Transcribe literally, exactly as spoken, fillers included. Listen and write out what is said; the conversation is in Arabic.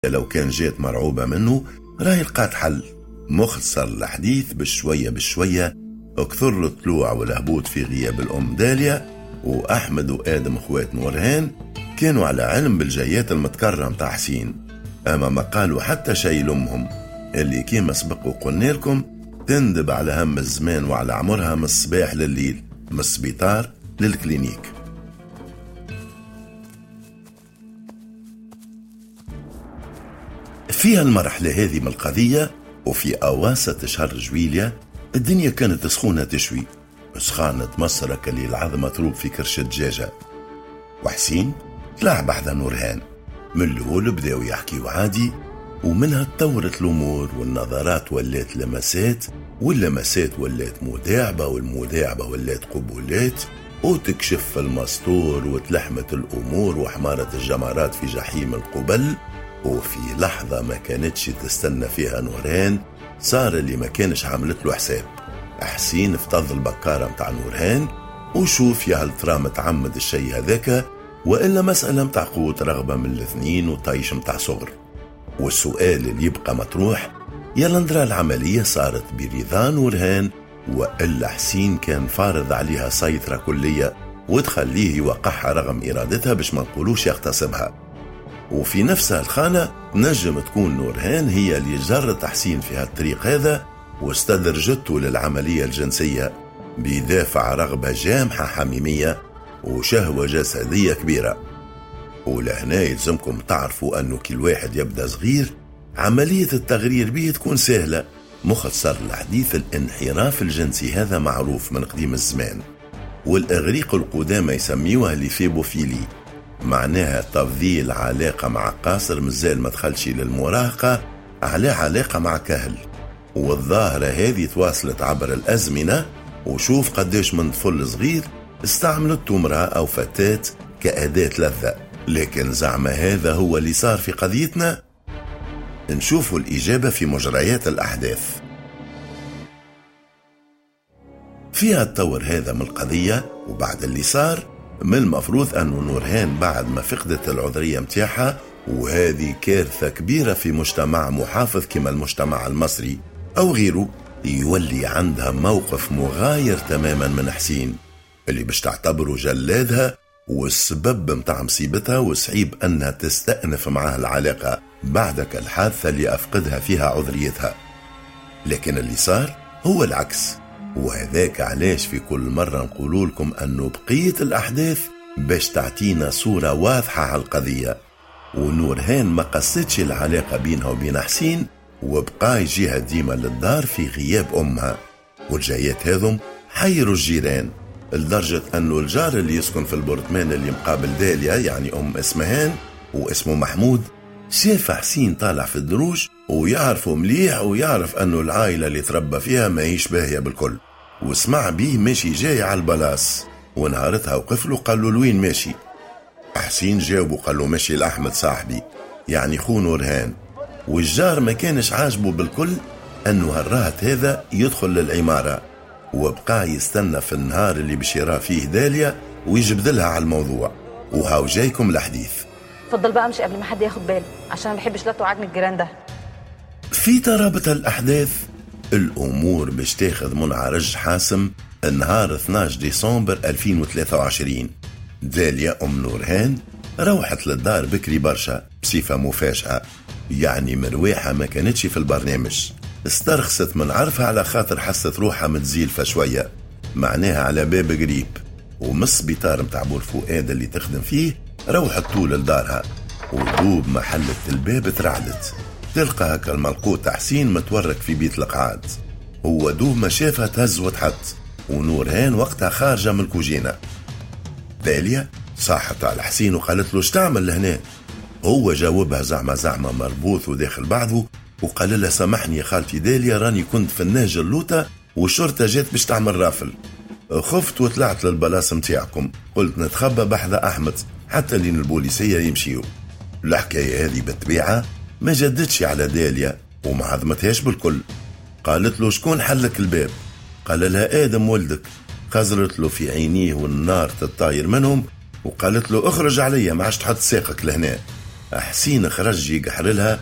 لو كان جات مرعوبة منه راهي لقات حل. مختصر الحديث بشوية بشوية اكثر الطلوع والهبوط في غياب الأم داليا، وأحمد وآدم اخوات نورهان كانوا على علم بالجايات المتكررة متاع حسين، أما ما قالوا حتى شيء لأمهم اللي كيما سبق وقلنا لكم تندب على هم الزمان وعلى عمرها من الصباح لليل، من السبيطار للكلينيك. في المرحلة هذه من القضية وفي أواسط شهر جويلية الدنيا كانت سخونة تشوي، سخانة مصرك اللي العظمة تروب في كرش الدجاجة. وحسين طلع بعد نورهان من الأول بداو يحكيوا عادي، ومنها تطورت الأمور والنظرات ولات لمسات، واللمسات ولات مداعبة، والمداعبة ولات قبولات، وتكشف المستور وتلحمت الأمور وحمارة الجمرات في جحيم القبل. وفي لحظة ما كانتش تستنى فيها نورهان صار اللي ما كانش عملت له حساب. حسين افتض البكارة متاع نورهان وشوف يا هل ترى متعمد الشيء هذاك وإلا مسألة متاع قوة رغبة من الاثنين وطيش متاع صغر. والسؤال اللي يبقى مطروح يلا ندرى العملية صارت برضا نورهان وإلا حسين كان فارض عليها سيطرة كلية وتخليه يوقعها رغم إرادتها باش ما نقولوش يغتصبها. وفي نفس الخانة نجم تكون نورهان هي اللي جرت حسين في هالطريق هذا واستدرجته للعملية الجنسية بدافع رغبة جامحة حميمية وشهوة جسدية كبيرة. ولهنا يلزمكم تعرفوا أنه كل واحد يبدأ صغير عملية التغيير به تكون سهلة. مختصر الحديث الانحراف الجنسي هذا معروف من قديم الزمان، والإغريق القدامى يسميوها ليفيبوفيلي، معناها تفضيل علاقة مع قاصر مازال ما دخلش للمراهقة على علاقة مع كهل. والظاهرة هذه تواصلت عبر الأزمنة، وشوف قديش من طفل صغير استعملت امرأة أو فتاة كأداة لذة. لكن زعم هذا هو اللي صار في قضيتنا؟ نشوفوا الإجابة في مجريات الأحداث. فيها التطور هذا من القضية وبعد اللي صار من المفروض أن نورهان بعد ما فقدت العذرية متاعها، وهذه كارثة كبيرة في مجتمع محافظ كما المجتمع المصري أو غيره، يولي عندها موقف مغاير تماما من حسين اللي باش تعتبره جلادها والسبب متاع مصيبتها، وصعيب أنها تستأنف معها العلاقة بعدك الحادثة اللي أفقدها فيها عذريتها. لكن اللي صار هو العكس، وهذاك علاش في كل مرة نقول لكم أنه بقية الأحداث باش تعطينا صورة واضحة على القضية. ونورهان ما قصتش العلاقة بينها وبين حسين وبقى يجيها ديما للدار في غياب أمها، والجايات هذم حيروا الجيران لدرجة أنه الجار اللي يسكن في البرطمان اللي مقابل داليا يعني أم اسمهان واسمه محمود شاف حسين طالع في الدروج ويعرفه مليح ويعرف أنه العائلة اللي تربى فيها ما يشبهها بالكل، وسمع بيه ماشي جاي على البلاص. ونهارتها وقف له قال له لوين ماشي؟ حسين جاوبه قال له ماشي لأحمد صاحبي يعني خو نورهان. والجار ما كانش عاجبه بالكل أنه هالراهت هذا يدخل للعمارة، وبقى يستنى في النهار اللي باش يرى فيه داليا ويجبدلها على الموضوع. وهاو جايكم الحديث. اتفضل بقى مش قبل ما حد ياخد باله عشان ما بحبش لا توعجني الجيران ده. في ترابط الأحداث الأمور باش تاخذ منعرج حاسم النهار اثني عشر ديسمبر ألفين وثلاثة وعشرين. داليا أم نورهان روحت للدار بكري برشا بصفة مفاجأة، يعني مرواحة ما كانتش في البرنامج. استرخصت من عرفها على خاطر حست روحها متزيلفة شوية، معناها على باب قريب، ومس بيطار متاع بور فؤاد اللي تخدم فيه روحت طول لدارها. ودوب ما حلت الباب ترعدت تلقى هكا الملقوط حسين متورك في بيت القعاد. هو دوب ما شافها تهز وتحط، ونورهان وقتها خارجة من الكوجينة. داليا صاحت على حسين وقالت له اش تعمل لهنا؟ هو جاوبها زعما زعما مربوط وداخل بعضه وقال لها سامحني يا خالتي داليا راني كنت في النهج اللوطة والشرطة جات باش تعمل رافل، خفت وطلعت للبلاص متاعكم، قلت نتخبى بحذا أحمد حتى لين البوليسية يمشيوا. الحكاية هذه بالطبيعة ما جدتش على داليا وما عظمتهاش بالكل. قالت له شكون حلك الباب؟ قال لها آدم ولدك. خزرت له في عينيه والنار تطاير منهم وقالت له اخرج عليا ما عادش تحط ساقك لهنا. حسين خرج يقحر لها